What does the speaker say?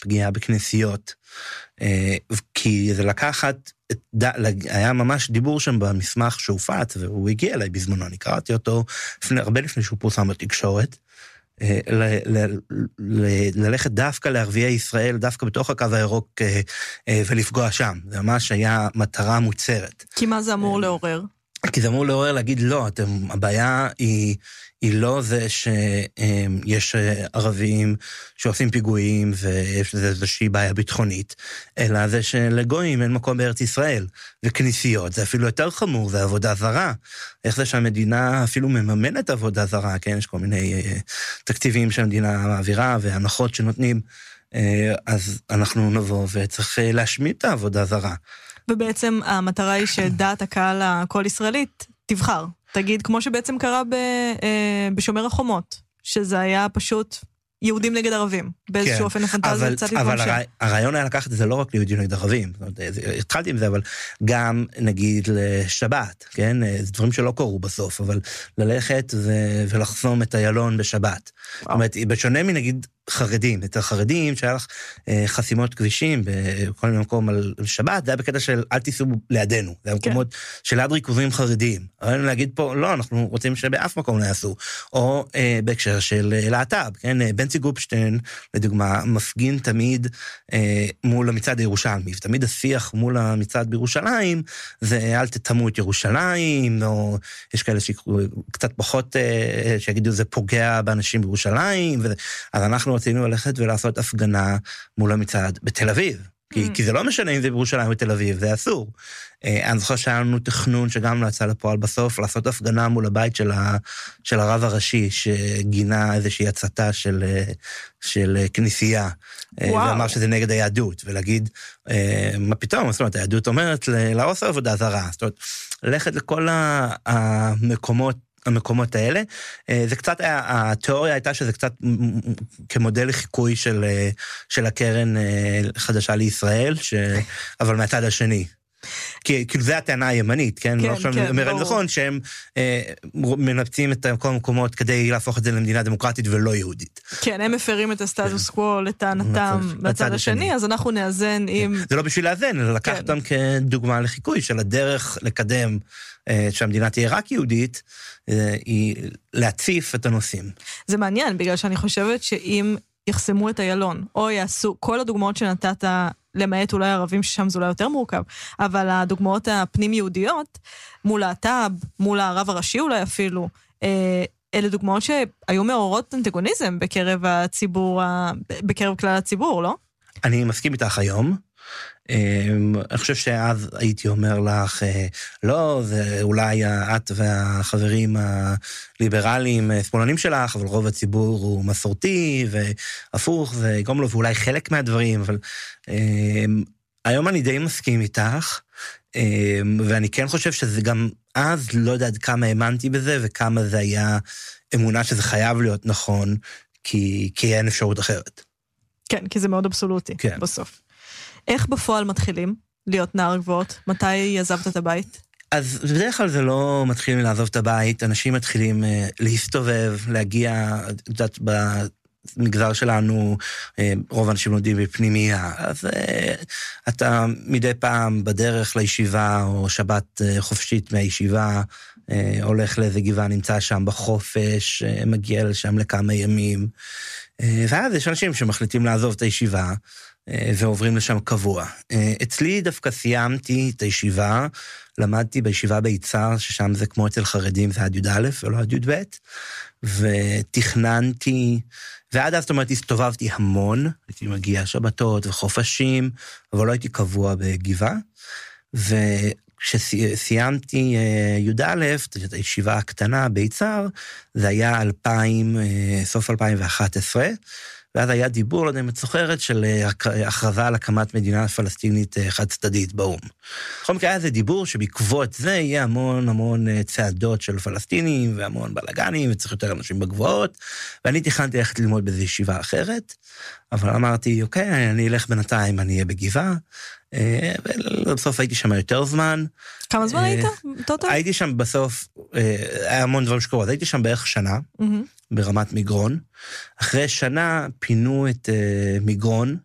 פגיעה בכנסיות, כי זה לקחת, היה ממש דיבור שם במסמך שהופץ, והוא הגיע אליי בזמנו, אני קראתי אותו הרבה לפני שהוא פורסם בתקשורת, ללכת דווקא לערביי ישראל, דווקא בתוך הקו הירוק, ולפגוע שם. זה ממש היה מטרה מוצרת. כי מה זה אמור לעורר? כי זה אמור לעורר להגיד, לא, הבעיה היא לא זה שיש ערבים שעושים פיגועים, ויש לזה איזושהי בעיה ביטחונית, אלא זה שלגויים אין מקום בארץ ישראל, וכנסיות, זה אפילו יותר חמור, זה עבודה זרה. איך זה שהמדינה אפילו מממנת עבודה זרה, כן? יש כל מיני תקציבים שהמדינה מעבירה, והנחות שנותנים, אז אנחנו נבוא וצריך להשמיד את העבודה זרה. ובעצם המטרה היא שדעת הקהל הכל ישראלית תבחר. תגיד, כמו שבעצם קרה בשומר החומות, שזה היה פשוט יהודים נגד ערבים, באיזשהו אופן הפנטזיה קצת להתממשל. אבל הרעיון היה לקחת את זה לא רק ליהודים נגד ערבים, התחלתי עם זה, אבל גם נגיד לשבת, כן? זה דברים שלא קורו בסוף, אבל ללכת ולחסום את איילון בשבת. זאת אומרת, בשונה מנגיד חרדים, את החרדים שהיה לך חסימות כבישים בכל מיני מקום על שבת, זה היה בקטע של אל תיסעו לידינו, זה היה מקומות של עד ריכוזים חרדיים. אבל להגיד פה, לא, אנחנו רוצים שבאף מקום לא יעשו, או בהקשר של להט"ב, כן? בנצי גופשטיין, לדוגמה, מפגין תמיד מול המצעד הירושלמי, ותמיד השיח מול המצעד בירושלים, זה אל תתמו את ירושלים, או יש כאלה שקצת פחות, שיגידו זה פוגע באנשים בירושלים, אז אנחנו רצינו ללכת ולעשות הפגנה מול המצעד בתל אביב, כי זה לא משנה אם זה בירושלים או בתל אביב, זה אסור. אני זוכר שהיה לנו תכנון שגם לא יצא לפועל בסוף, לעשות הפגנה מול הבית של הרב הראשי, שגינה איזושהי הצתה של כנסייה, ואמר שזה נגד היהדות, ולהגיד, מה פתאום? זאת אומרת, היהדות אומרת לעושה עבודה זרה, זאת אומרת, ללכת לכל המקומות האלה, זה קצת, התיאוריה הייתה שזה קצת כמודל לחיקוי של הקרן חדשה לישראל, אבל מהצד השני. כי זה הטענה הימנית, כן? אומרים נכון שהם מנפצים את כל המקומות כדי להפוך את זה למדינה דמוקרטית ולא יהודית. כן, הם מפרים את הסטטוס קוו לטענתם בצד השני, אז אנחנו נאזן עם... זה לא בשביל לאזן, אלא לקחת אותם כדוגמה לחיקוי של הדרך לקדם שהמדינה תהיה רק יהודית, היא להציף את הנושאים. זה מעניין, בגלל שאני חושבת שאם יחסמו את איילון, או יעשו כל הדוגמאות שנתת, למעט אולי ערבים ששם זה אולי יותר מורכב, אבל הדוגמאות הפנים יהודיות, מול להט"ב, מול הרב הראשי אולי אפילו, אלה דוגמאות שהיו מעוררות אנטגוניזם בקרב הציבור, בקרב כלל הציבור, לא? אני מסכים איתך היום, אני חושב שאז הייתי אומר לך, לא, זה אולי את והחברים הליברליים, שמאלנים שלך, אבל רוב הציבור הוא מסורתי, והפוך, זה יגרום לו, ואולי חלק מהדברים, אבל היום אני די מסכים איתך, ואני כן חושב שזה גם, אז לא יודעת כמה האמנתי בזה, וכמה זה היה אמונה שזה חייב להיות נכון, כי אין אפשרות אחרת. כן, כי זה מאוד אבסולוטי, כן. בסוף. איך בפועל מתחילים להיות נער גבוהות? מתי עזבת את הבית? אז בדרך כלל זה לא מתחילים לעזוב את הבית, אנשים מתחילים להסתובב, להגיע, יודעת, במגזר שלנו, רוב האנשים לומדים בפנימייה, אז אתה מדי פעם בדרך לישיבה, או שבת חופשית מהישיבה, הולך לאיזה גבעה, נמצא שם בחופש, מגיע לשם לכמה ימים, ואז יש אנשים שמחליטים לעזוב את הישיבה, ועוברים לשם קבוע. אצלי דווקא סיימתי את הישיבה, למדתי בישיבה ביצר, ששם זה כמו אצל חרדים, זה עד י"א ולא עד י"ב, ותכננתי, ועד אז, זאת אומרת, הסתובבתי המון, הייתי מגיע שבתות וחופשים, אבל לא הייתי קבוע בגבעה, וכשסיימתי י"א, את הישיבה הקטנה ביצר, זה היה סוף 2011, ואז היה דיבור, לא יודע אם את זוכרת, של הכרזה על הקמת מדינה פלסטינית חד צדדית באום. בכל מקרה היה זה דיבור שבעקבות זה יהיה המון צעדות של פלסטינים, והמון בלגנים, וצריך יותר אנשים בגבוהות, ואני תכננתי ללכת ללמוד באיזו ישיבה אחרת, אבל אמרתי, אוקיי, אני אלך בינתיים, אני אהיה בגבעה, ובסוף הייתי שם יותר זמן. כמה זמן היית? הייתי שם בסוף, היה המון דברים שקורו, אז הייתי שם בערך שנה, ברמת מגרון. אחרי שנה פינו את מגרון,